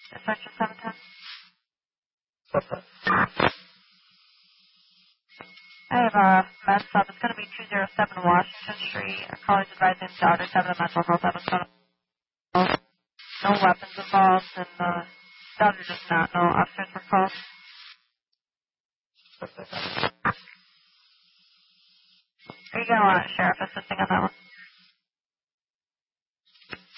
Section 710. I have a mess up. It's going to be 207 Washington Street. A caller's advising daughter to have a mental health episode. No weapons involved, and daughter does not know officers were called. Are you going to want sheriff assisting on that one?